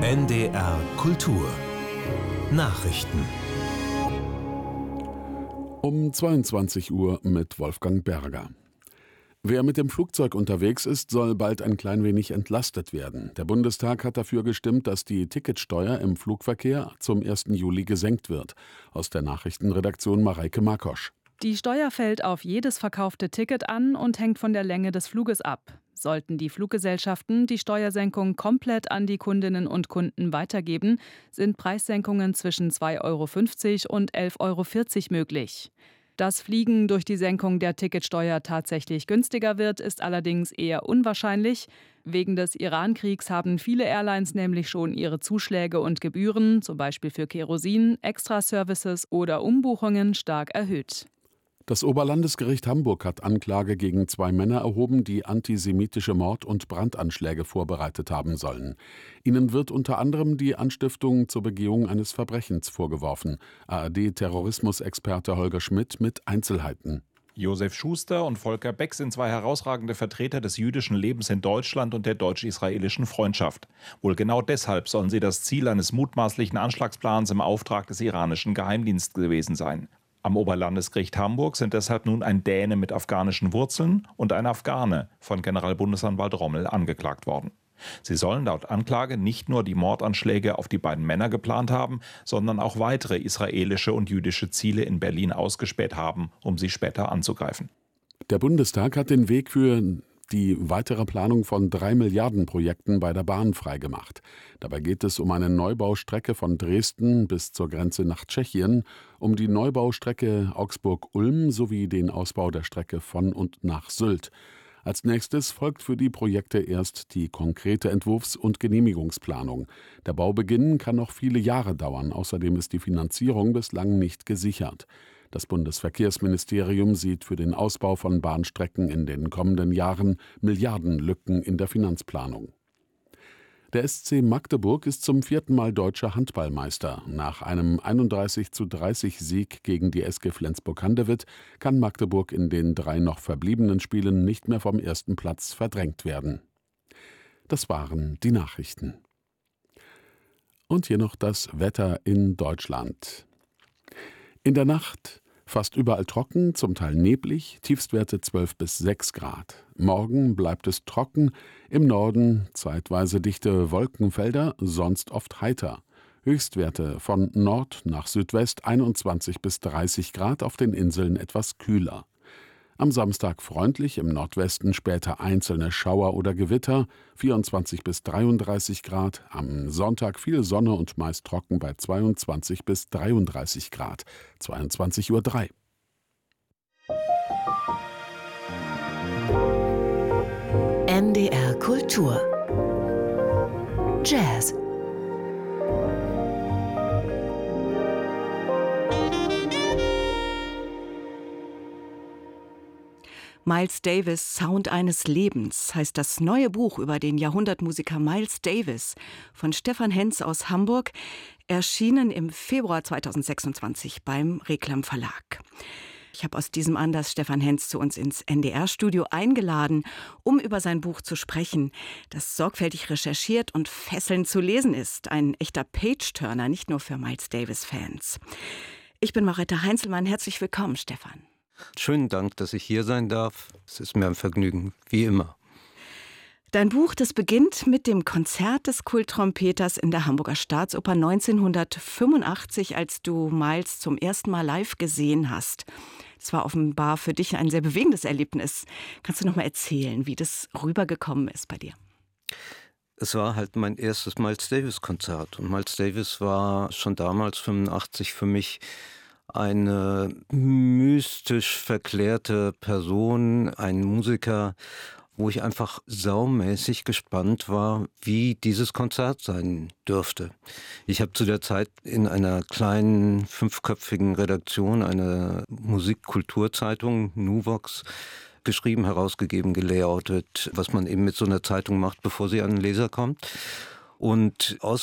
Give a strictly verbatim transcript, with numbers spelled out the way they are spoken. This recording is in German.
N D R Kultur Nachrichten Um zweiundzwanzig Uhr mit Wolfgang Berger. Wer mit dem Flugzeug unterwegs ist, soll bald ein klein wenig entlastet werden. Der Bundestag hat dafür gestimmt, dass die Ticketsteuer im Flugverkehr zum ersten Juli gesenkt wird. Aus der Nachrichtenredaktion Mareike Markosch. Die Steuer fällt auf jedes verkaufte Ticket an und hängt von der Länge des Fluges ab. Sollten die Fluggesellschaften die Steuersenkung komplett an die Kundinnen und Kunden weitergeben, sind Preissenkungen zwischen zwei Euro fünfzig und elf Euro vierzig möglich. Dass Fliegen durch die Senkung der Ticketsteuer tatsächlich günstiger wird, ist allerdings eher unwahrscheinlich. Wegen des Iran-Kriegs haben viele Airlines nämlich schon ihre Zuschläge und Gebühren, zum Beispiel für Kerosin, Extraservices oder Umbuchungen, stark erhöht. Das Oberlandesgericht Hamburg hat Anklage gegen zwei Männer erhoben, die antisemitische Mord- und Brandanschläge vorbereitet haben sollen. Ihnen wird unter anderem die Anstiftung zur Begehung eines Verbrechens vorgeworfen. A R D-Terrorismusexperte Holger Schmidt mit Einzelheiten. Josef Schuster und Volker Beck sind zwei herausragende Vertreter des jüdischen Lebens in Deutschland und der deutsch-israelischen Freundschaft. Wohl genau deshalb sollen sie das Ziel eines mutmaßlichen Anschlagsplans im Auftrag des iranischen Geheimdienstes gewesen sein. Am Oberlandesgericht Hamburg sind deshalb nun ein Däne mit afghanischen Wurzeln und ein Afghane von Generalbundesanwalt Rommel angeklagt worden. Sie sollen laut Anklage nicht nur die Mordanschläge auf die beiden Männer geplant haben, sondern auch weitere israelische und jüdische Ziele in Berlin ausgespäht haben, um sie später anzugreifen. Der Bundestag hat den Weg für die weitere Planung von drei Milliarden Projekten bei der Bahn freigemacht. Dabei geht es um eine Neubaustrecke von Dresden bis zur Grenze nach Tschechien, um die Neubaustrecke Augsburg-Ulm sowie den Ausbau der Strecke von und nach Sylt. Als nächstes folgt für die Projekte erst die konkrete Entwurfs- und Genehmigungsplanung. Der Baubeginn kann noch viele Jahre dauern, außerdem ist die Finanzierung bislang nicht gesichert. Das Bundesverkehrsministerium sieht für den Ausbau von Bahnstrecken in den kommenden Jahren Milliardenlücken in der Finanzplanung. Der S C Magdeburg ist zum vierten Mal deutscher Handballmeister. Nach einem einunddreißig zu dreißig Sieg gegen die S G Flensburg-Handewitt kann Magdeburg in den drei noch verbliebenen Spielen nicht mehr vom ersten Platz verdrängt werden. Das waren die Nachrichten. Und hier noch das Wetter in Deutschland. In der Nacht fast überall trocken, zum Teil neblig, Tiefstwerte zwölf bis sechs Grad. Morgen bleibt es trocken, im Norden zeitweise dichte Wolkenfelder, sonst oft heiter. Höchstwerte von Nord nach Südwest einundzwanzig bis dreißig Grad, auf den Inseln etwas kühler. Am Samstag freundlich, im Nordwesten später einzelne Schauer oder Gewitter, vierundzwanzig bis dreiunddreißig Grad. Am Sonntag viel Sonne und meist trocken bei zweiundzwanzig bis dreiunddreißig Grad. zweiundzwanzig Uhr drei. N D R Kultur Jazz. Miles Davis, Sound eines Lebens, heißt das neue Buch über den Jahrhundertmusiker Miles Davis von Stefan Henz aus Hamburg, erschienen im Februar zweitausendsechsundzwanzig beim Reklam Verlag. Ich habe aus diesem Anlass Stefan Henz zu uns ins N D R-Studio eingeladen, um über sein Buch zu sprechen, das sorgfältig recherchiert und fesselnd zu lesen ist. Ein echter Page-Turner, nicht nur für Miles Davis-Fans. Ich bin Marietta Heinzelmann. Herzlich willkommen, Stefan. Schönen Dank, dass ich hier sein darf. Es ist mir ein Vergnügen, wie immer. Dein Buch, das beginnt mit dem Konzert des Kulttrompeters in der Hamburger Staatsoper neunzehnhundertfünfundachtzig, als du Miles zum ersten Mal live gesehen hast. Das war offenbar für dich ein sehr bewegendes Erlebnis. Kannst du noch mal erzählen, wie das rübergekommen ist bei dir? Es war halt mein erstes Miles Davis-Konzert. Und Miles Davis war schon damals, fünfundachtzig, für mich eine mystisch verklärte Person, ein Musiker, wo ich einfach saumäßig gespannt war, wie dieses Konzert sein dürfte. Ich habe zu der Zeit in einer kleinen fünfköpfigen Redaktion einer Musikkulturzeitung, Nuvox, geschrieben, herausgegeben, gelayoutet, was man eben mit so einer Zeitung macht, bevor sie an den Leser kommt. Und aus